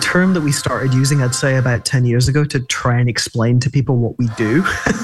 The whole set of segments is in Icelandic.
term that we started using, I'd say about 10 years ago, to try and explain to people what we do.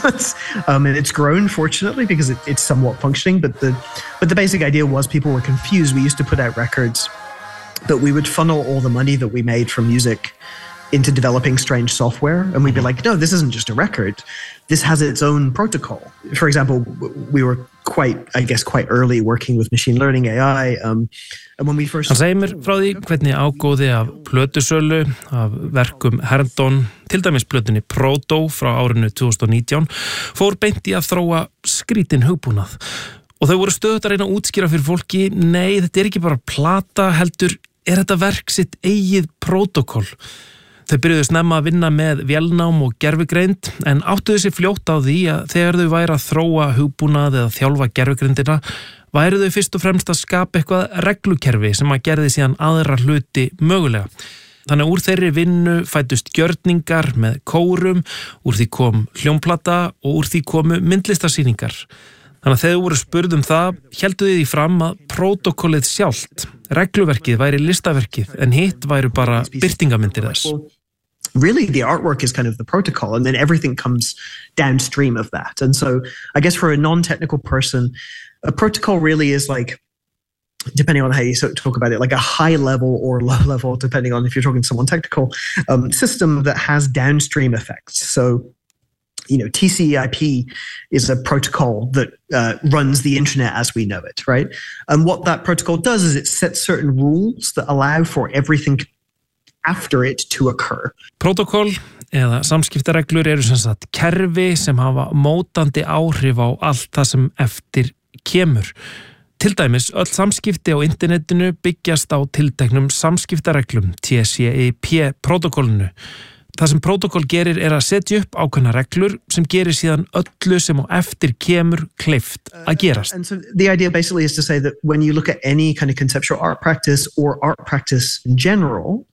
And it's grown, fortunately, because it's somewhat functioning. But the basic idea was people were confused. We used to put out records, but we would funnel all the money that we made from music into developing strange software. And we'd be like, no, this isn't just a record. This has its own protocol. For example, we were quite early working with machine learning, AI. And when we first... Hann segir mér frá því hvernig ágóði af plötusölu, af verkum Herndon, til dæmis plötunni Proto frá árinu 2019, fór beint í að þróa skrítin hugbúnað. Og þau voru stöðugt að reyna að útskýra fyrir fólki, nei, þetta ekki bara plata, heldur þetta verk sitt eigið protokoll. Þau byrjuðu snemma að vinna með vélnám og gervigreind en áttuðu sér fljótt á því að þegar þau væru að þróa hugbúnað eða þjálfa gervigreindina væru þau fyrst og fremst að skapa eitthvað reglukerfi sem að gerði síðan aðra hluti mögulega. Þannig úr þeirri vinnu fættust gjörningar með kórum, úr því kom hljómplata og úr því komu myndlistarsýningar. Þannig að þegar voru spurð það, héldu þið því fram að protokollið sjálft, regluverkið væri listaverkið en hitt væru bara birtingamyndir þess. Really, the artwork is kind of the protocol, and then everything comes downstream of that. And so I guess for a non-technical person, a protocol really is like, depending on how you talk about it, like a high level or low level, depending on if you're talking to someone technical, system that has downstream effects. So, you know, TCP is a protocol that runs the internet as we know it, right? And what that protocol does is it sets certain rules that allow for everything after it to occur. Protokol eða samskiptareglur eru sem sagt kerfi sem hafa mótandi áhrif á allt það sem eftir kemur. Til dæmis, öll samskipti á internetinu byggjast á tilteknum samskiptareglum, TCP-protokollinu. Það sem protokol gerir að setja upp ákveðna reglur sem gerir síðan öllu sem á eftir kemur kleift að gerast. And so the idea basically is to say that when you look at any kind of conceptual art practice or art practice in general,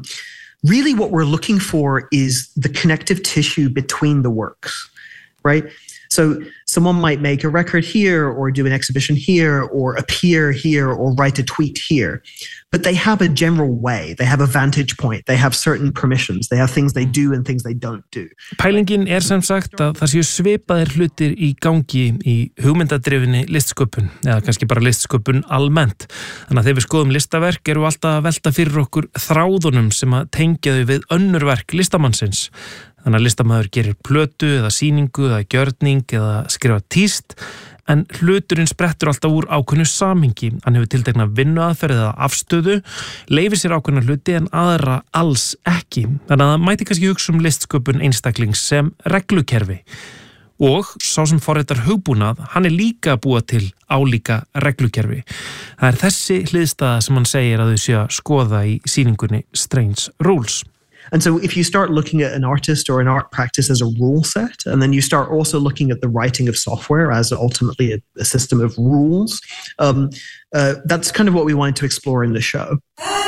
really what we're looking for is the connective tissue between the works, right? So someone might make a record here or do an exhibition here or appear here or write a tweet here. But they have a general way. They have a vantage point. They have certain permissions. They have things they do and things they don't do. Pælingin sem sagt að það séu svipaðir hlutir í gangi í hugmyndadrifinni listsköpun eða kannski bara listsköpun almennt. Þannig að þegar við skoðum listaverk erum við alltaf að velta fyrir okkur þráðunum sem að tengja þau við önnur verk listamannsins. Þannig að listamaður gerir plötu eða sýningu eða gjörning eða skrifa tíst en hluturinn sprettur alltaf úr ákveðnu samhengi. Hann hefur tiltekna vinnuaðferð eða afstöðu, leyfir sér ákveðna hluti en aðra alls ekki. Þannig að það mæti kannski hugsa listsköpun einstaklings sem reglukerfi. Og sá sem forritar hugbúnað, hann líka að búa til álíka reglukerfi. Það þessi hliðstæða sem hann segir að þau séu að skoða í sýningunni Strange Rules. And so if you start looking at an artist or an art practice as a rule set, and then you start also looking at the writing of software as ultimately a system of rules, that's kind of what we wanted to explore in the show.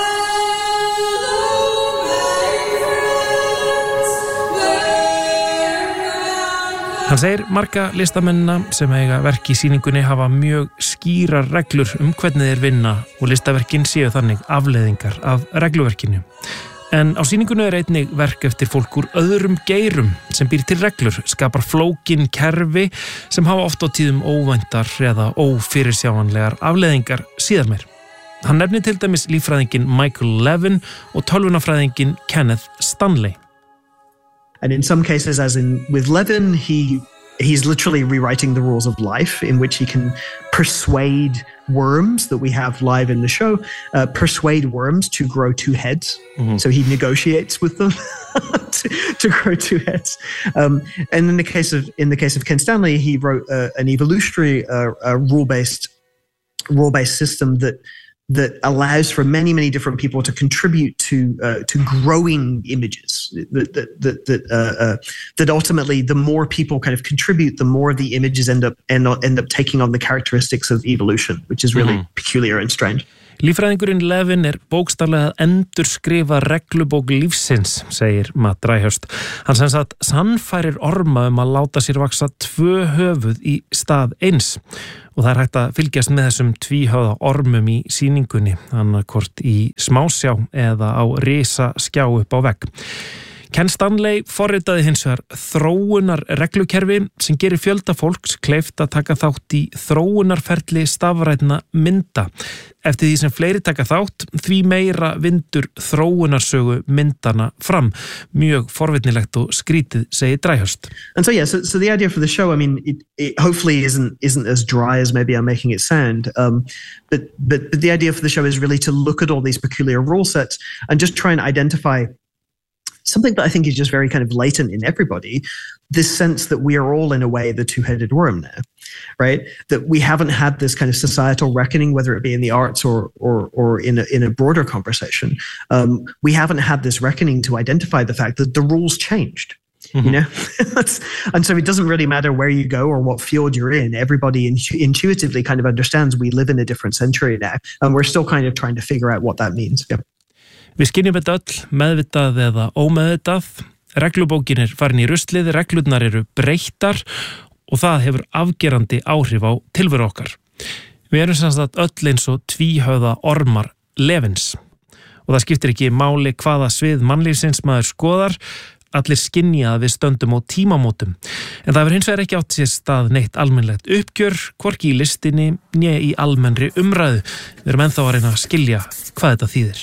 Hann segir marga listamennina sem eiga verk í sýningunni hafa mjög skýrar reglur hvernig þeir vinna og listaverkin séu þannig afleiðingar af regluverkinu. En á sýningunni einnig verk eftir fólk úr öðrum geirum sem býr til reglur, skapar flókin kerfi sem hafa oft á tíðum óvæntar eða ófyrirsjáanlegar afleiðingar síðar meir. Hann nefnir til dæmis líffræðinginn Michael Levin og tölvunarfræðinginn Kenneth Stanley. And in some cases, as in with Levin, he's literally rewriting the rules of life in which he can persuade worms that we have live in the show, persuade worms to grow two heads. Mm-hmm. So he negotiates with them to grow two heads. And in the case of Ken Stanley, he wrote an evolutionary rule-based system that allows for many, many different people to contribute to growing images. That ultimately, the more people kind of contribute, the more the images end up taking on the characteristics of evolution, which is really peculiar and strange. Líffræðingurinn Levin bókstaflega að endurskrifa reglubók lífsins, segir Matt Dryhurst. Hann sem sagt sannfærir orma að láta sér vaksa 2 höfuð í stað 1. Og það hægt að fylgjast með þessum tvíhöfða ormum í sýningunni, annarkvort í smásjá eða á risa skjá upp á vegg. Ken Stanley forritaði hins vegar þróunar reglukerfi sem gerir fjölda fólks kleift að taka þátt í þróunarferli stafrænna mynda. Eftir því sem fleiri taka þátt, því meira vindur þróunarsögu myndana fram. Mjög forvitnilegt og skrítið, segir Dryhurst. And so so the idea for the show, I mean, it hopefully isn't as dry as maybe I'm making it sound. But the idea for the show is really to look at all these peculiar rule sets and just try and identify something that I think is just very kind of latent in everybody, this sense that we are all in a way the two-headed worm now, right? That we haven't had this kind of societal reckoning, whether it be in the arts or in a broader conversation. We haven't had this reckoning to identify the fact that the rules changed. Mm-hmm. You know, and so it doesn't really matter where you go or what field you're in. Everybody intuitively kind of understands we live in a different century now, and we're still kind of trying to figure out what that means. Yeah. Við skynjum þetta öll, meðvitað eða ómeðvitað. Reglubókin farin í ruslið, reglurnar breyttar og það hefur afgerandi áhrif á tilveru okkar. Við erum sem sagt öll eins og tvíhöfða ormar Levins. Og það skiptir ekki máli hvaða svið mannlífsins maður skoðar, allir skynja að við stöndum á tímamótum. En það hefur hins vegar ekki átt sér stað neitt almennlegt uppgjör, hvorki í listinni, né í almennri umræðu. Við erum ennþá að reyna að skilja hvað þetta þýðir.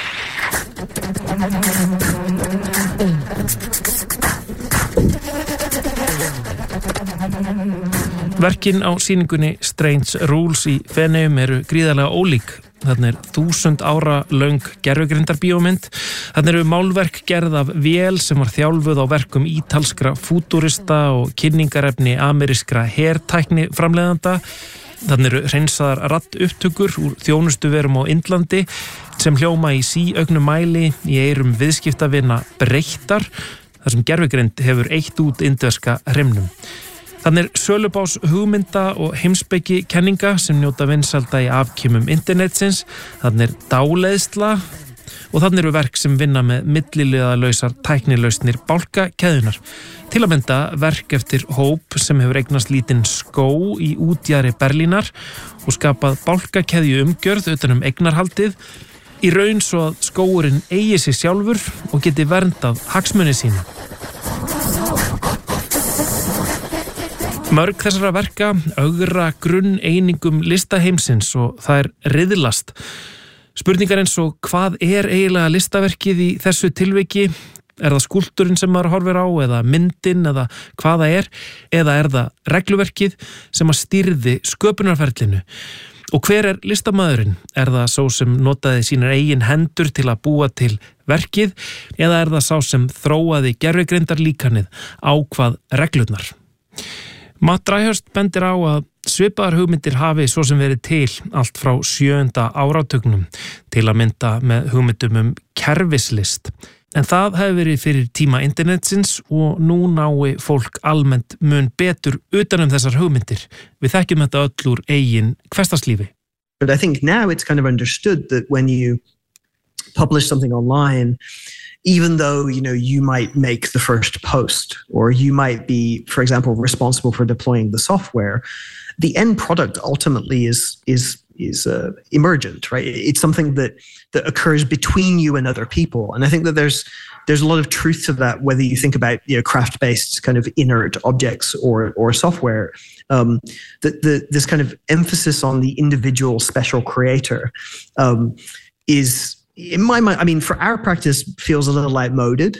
Verkin á sýningunni Strange Rules í Feneyjum gríðarlega ólík. Þarna 1000 ára löng gervigreindarbíómynd. Þarna málverk gerð af vél sem var þjálfuð á verkum ítalskra fútúrista og kynningarefni amerískra hertækni framleiðanda. Þarna hreinsaðar raddupptökur úr þjónustuverum á Indlandi sem hljóma í síauknum mæli í eyrum viðskiptavina breyttar, þar sem gervigreind hefur eytt út indverska hreimnum. Þannig sölubás hugmynda og heimspeki kenninga sem njóta vinsælda í afkimum internetsins, þannig dáleiðsla og þannig verk sem vinna með milliliðalausar tæknilausnir bálkakeðjunar. Til að mynda verk eftir hóp sem hefur eignast lítinn skó í útjaðri Berlínar og skapað bálkakeðju umgjörð utan eignarhaldið, í raun svo að skóurinn eigi sig sjálfur og geti verndað hagsmuni sína. Mörg þessara verka ögra grunneiningum listaheimsins og það riðlast. Spurningar eins og hvað eiginlega listaverkið í þessu tilviki? Það skúlptúrinn sem maður horfir á eða myndin eða hvað það eða það regluverkið sem að stýrði sköpunarferlinu? Og hver listamaðurinn? Það sá sem notaði sínar eigin hendur til að búa til verkið eða það sá sem þróaði gervigreindarlíkanið ákvað reglurnar? Matt Dryhurst bendir á að svipaðar hugmyndir hafi svo sem verið til allt frá 7. áratugnum, til að mynda með hugmyndum kerfislist. En það hefur verið fyrir tíma internetsins og nú nái fólk almennt mun betur utan þessar hugmyndir. Við þekkjum þetta öll úr eigin hversdagslífi. But I think now it's kind of understood that when you publish something online, even though, you know, you might make the first post or you might be, for example, responsible for deploying the software, the end product ultimately is emergent, right? It's something that occurs between you and other people. And I think that there's a lot of truth to that, whether you think about, you know, craft-based kind of inert objects or software. This kind of emphasis on the individual special creator is, in my mind, I mean, for our practice, feels a little outmoded.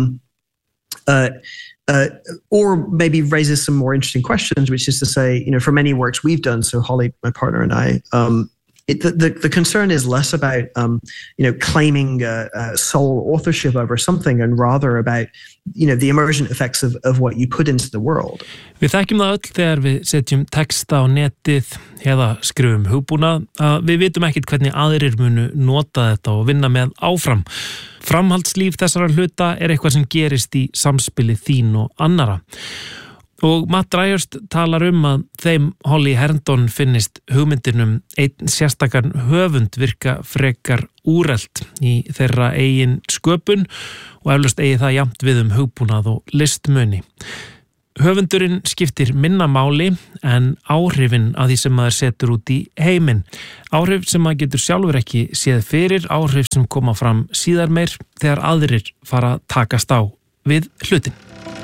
Or maybe raises some more interesting questions, which is to say, you know, for many works we've done, so Holly, my partner, and I, the concern is less about, you know, claiming sole authorship over something and rather about, you know, the emergent effects of what you put into the world. Við þekkjum það öll þegar við setjum texta á netið eða skrifum hugbúnað að við vitum ekkert hvernig aðrir munu nota þetta og vinna með áfram. Framhaldslíf þessara hluta eitthvað sem gerist í samspili þín og annara. Og Matt Dryhurst talar að þeim Holly Herndon finnist hugmyndinum einn sérstakan höfund virka frekar úrelt í þeirra eigin sköpun og eflaust eigi það jafnt við hugbúnað og listmuni. Höfundurinn skiptir minna máli en áhrifin að því sem maður setur út í heiminn. Áhrif sem maður getur sjálfur ekki séð fyrir, áhrif sem koma fram síðar meir þegar aðrir fara að takast á við hlutin.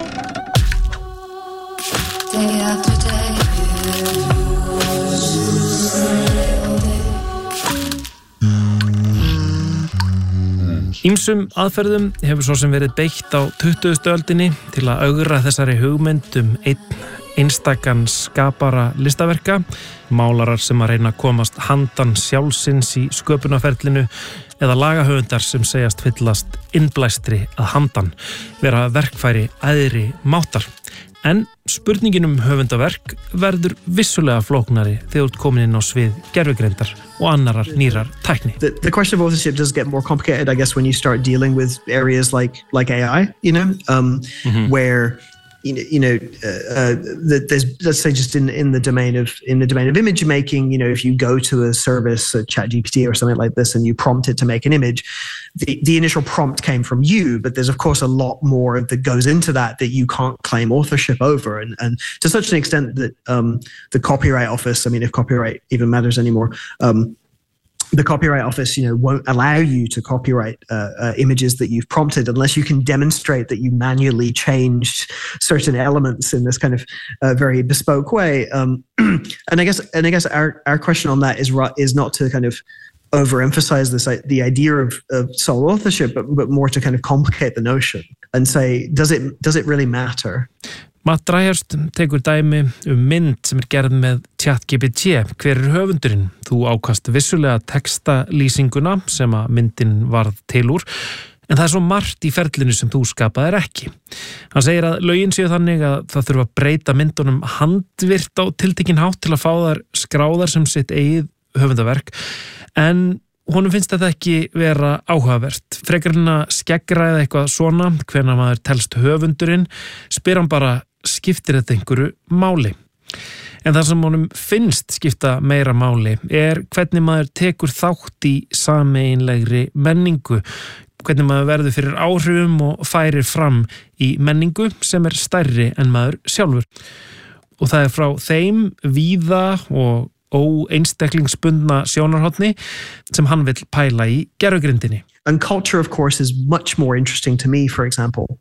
Day after day. Ýmsum aðferðum hefur svo sem verið beitt á 20. öldinni til að augra þessari hugmynd einn einstakan skapara listaverka, málarar sem að reyna að komast handan sjálfsins í sköpunarferlinu eða lagahöfundar sem segjast fyllast innblæstri að handan, vera verkfæri æðri máttar. En spurningin höfundaverk verður vissulega flóknari þegar komin inn á svið gervigreindar og annarar nýrar tækni. The question of authorship does get more complicated, I guess, when you start dealing with areas like AI, where there's, let's say, just in the domain of image making, if you go to a service, a ChatGPT or something like this, and you prompt it to make an image, the initial prompt came from you, but there's of course a lot more that goes into that you can't claim authorship over, and to such an extent that the Copyright Office, I mean, if copyright even matters anymore, the Copyright Office, won't allow you to copyright images that you've prompted unless you can demonstrate that you manually changed certain elements in this kind of very bespoke way. And I guess our question on that is not to kind of overemphasize the idea of sole authorship, but more to kind of complicate the notion and say, does it really matter? Matt Dryhurst tekur dæmi mynd sem gerð með ChatGPT. Hver höfundurinn? Þú ákast vissulega textalýsinguna sem að myndin varð til úr, en það svo margt í ferlinu sem þú skapaðir ekki. Hann segir að lögin séu þannig að það þurfa að breyta myndunum handvirt á tiltekinn hátt til að fá þær skráðar sem sitt eigið höfundaverk, en honum finnst þetta ekki vera áhugavert. Frekar en að skeggræða eitthvað svona, hvenær maður telst höfundurinn, spyr hann bara, skiptir þetta einhverju máli? En það sem honum finnst skipta meira máli hvernig maður tekur þátt í sameiginlegri menningu, hvernig maður verður fyrir áhrifum og færir fram í menningu sem stærri en maður sjálfur. Og það frá þeim víða og óeinstaklingsbundna sjónarhorni sem hann vill pæla í gervigrindinni. And culture, of course, is much more interesting to me, for example,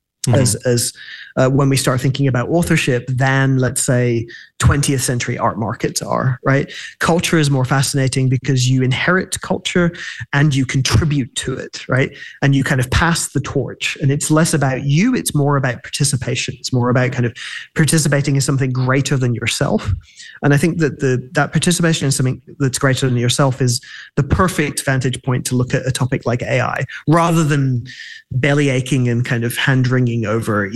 as when we start thinking about authorship than, let's say, 20th century art markets are, right? Culture is more fascinating because you inherit culture and you contribute to it, right? And you kind of pass the torch, and it's less about you, it's more about participation. It's more about kind of participating in something greater than yourself. And I think that that participation in something that's greater than yourself is the perfect vantage point to look at a topic like AI, rather than belly aching and kind of hand wringing over,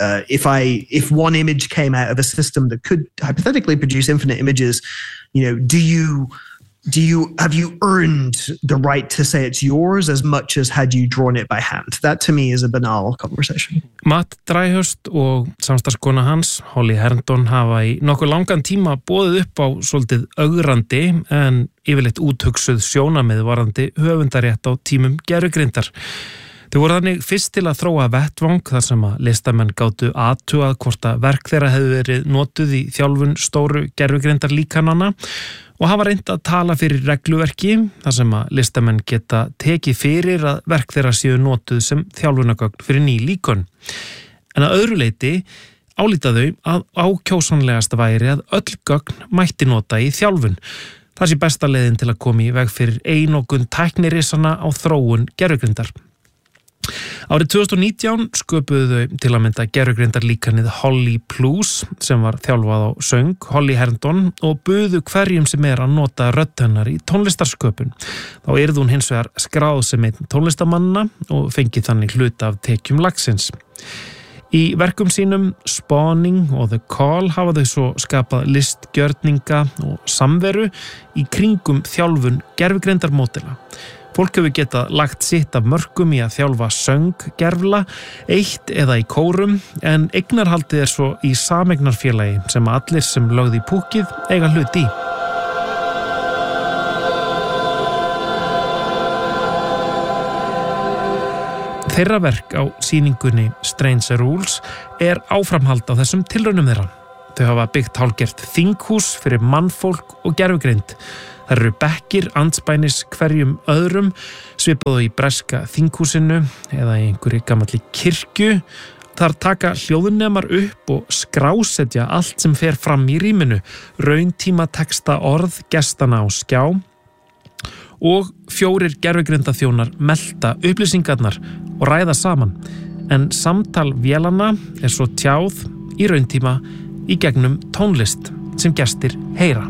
if one image came out of a system that could hypothetically produce infinite images, have you earned the right to say it's yours as much as had you drawn it by hand? That to me is a banal conversation. Matt Dryhurst og samstarfskona hans, Holly Herndon, hafa í nokkuð langan tíma boðið upp á svolítið ögrandi en yfirleitt úthugsuð sjónamið varðandi höfundarétt á tímum gervigrindar. Þau voru þannig fyrst til að þróa vettvang þar sem að listamenn gátu athugað hvort að verk þeirra hefðu verið notuð í þjálfun stóru gervigreindar líkanana og hafa reynt að tala fyrir regluverki þar sem að listamenn geta tekið fyrir að verk þeirra séu notuð sem þjálfunagögn fyrir ný líkön. En að öðru leyti álíta þau að ákjósanlegast væri að öll gögn mætti nota í þjálfun. Það sé besta leiðin til að koma í veg fyrir einokun tæknirisana á þróun gervigrindar. Árið 2019 sköpuðu þau til að mynda gervigreindarlíkanið Holly Plus sem var þjálfað á söng Holly Herndon og buðu hverjum sem að nota rödd hennar í tónlistarsköpun. Þá yrði hún hins vegar skráð sem einn tónlistamanna og fengið þannig hluta af tekjum lagsins. Í verkum sínum Spawning og The Call hafa þau svo skapað listgjörninga og samveru í kringum þjálfun gervigreindarmódela. Fólk hefur getað lagt sitt af mörkum í að þjálfa sönggervla, eitt eða í kórum, en eignarhaldið svo í sameignarfélagi sem allir sem lögðu í púkið eiga hlut í. Þeirra verk á sýningunni Strange Rules áframhald á þessum tilraunum þeirra. Þau hafa byggt hálfgert þinghús fyrir mannfólk og gervigreind. Það eru bekkir andspænis hverjum öðrum, svipaðu í breska þinghúsinu eða í einhverju gamalli kirkju. Þar taka hljóðnemar upp og skrásetja allt sem fer fram í rýminu, rauntíma texta orð gestana á skjá og 4 gervigreindaþjónar melta upplýsingarnar og ræða saman, en samtal vélanna svo tjáð í rauntíma í gegnum tónlist sem gestir heyra.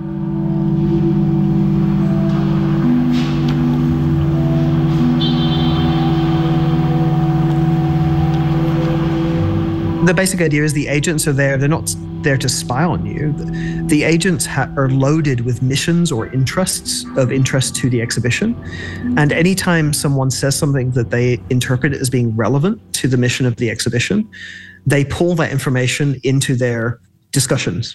The basic idea is the agents are there. They're not there to spy on you. The agents are loaded with missions or interests of interest to the exhibition. And anytime someone says something that they interpret as being relevant to the mission of the exhibition, they pull that information into their discussions.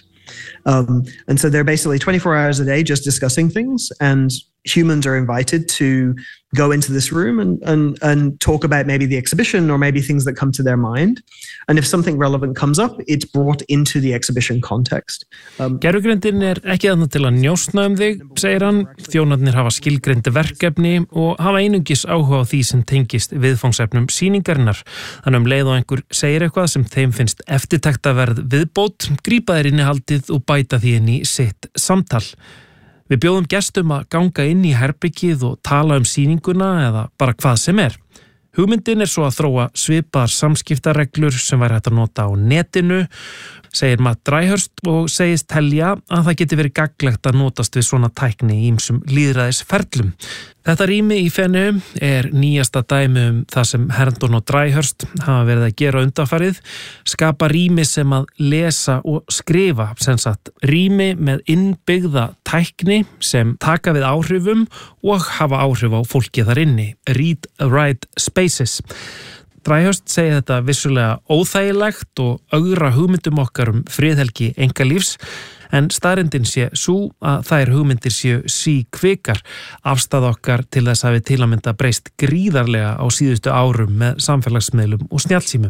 And so they're basically 24 hours a day just discussing things, and humans are invited to go into this room and talk about maybe the exhibition or maybe things that come to their mind. And if something relevant comes up, it's brought into the exhibition context. Gervigreindin ekki þarna til að njósna þig, segir hann. Þjónarnir hafa skilgreind verkefni og hafa einungis áhuga á því sem tengist viðfangsefnum sýningarinnar. Þannig leið og einhver segir eitthvað sem þeim finnst eftirtektarverð viðbót, grípa þeir innihaldið og bæta því inn í sitt samtal. Við bjóðum gestum að ganga inn í herbergið og tala sýninguna eða bara hvað sem Hugmyndin svo að þróa svipaðar samskiptareglur sem væri hægt að nota á netinu, segir Matt Dryhurst og segist telja að það geti verið gagnlegt að notast við svona tækni í ýmsum lýðræðisferlum. Þetta rými í Feneyjum nýjasta dæmi það sem Herndon og Dryhurst hafa verið að gera undanfarið, skapa rými sem að lesa og skrifa, sem sagt rými með innbyggða tækni sem taka við áhrifum og hafa áhrif á fólkið þar inni, read, write spaces. Dryhurst segir þetta vissulega óþægilegt og ögra hugmyndum okkar friðhelgi einkalífs, en staðreyndin sé sú að þær hugmyndir séu síkvikar. Afstaða okkar til þess hafi til að mynda breyst gríðarlega á síðustu árum með samfélagsmiðlum og snjallsímum.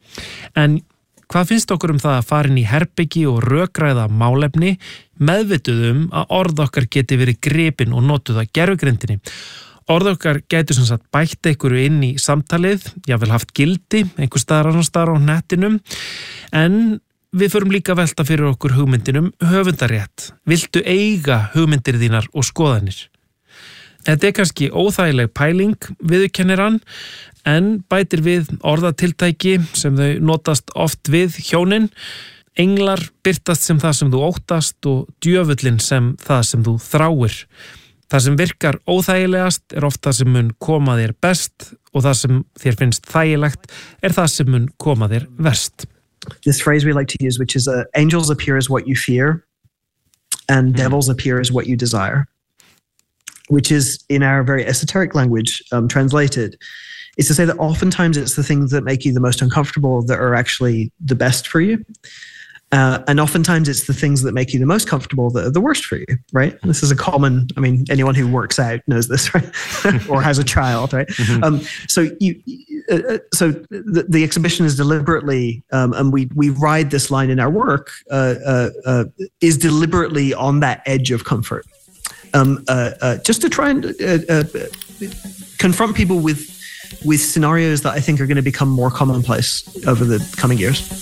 En hvað finnst okkur það að fara inn í herbergi og rökræða málefni, meðvituð að orð okkar geti verið gripin og notuð að gervigreindinni? Orð okkar gætu sem sagt bætt einhverju inn í samtalið, jafnvel haft gildi, einhver staðar á nettinum, en við förum líka að velta fyrir okkur hugmyndinum höfundarétt. Viltu eiga hugmyndir þínar og skoðanir? Þetta kannski óþægileg pæling, viðurkennir hann, en bætir við orðatiltæki sem þau notast oft við hjónin. Englar birtast sem það sem þú óttast og djöfullinn sem það sem þú þráir. Það sem virkar óþægilegast oft það sem mun koma þér best og það sem þér finnst þægilegt það sem mun koma þér verst. This phrase we like to use, which is angels appear as what you fear and devils appear as what you desire, which is in our very esoteric language translated, is to say that oftentimes it's the things that make you the most uncomfortable that are actually the best for you. And oftentimes it's the things that make you the most comfortable that are the worst for you, right? This is a common, anyone who works out knows this, right? Or has a child, right? Mm-hmm. So the exhibition is deliberately, and we ride this line in our work, is deliberately on that edge of comfort. Just to try and confront people with scenarios that I think are going to become more commonplace over the coming years.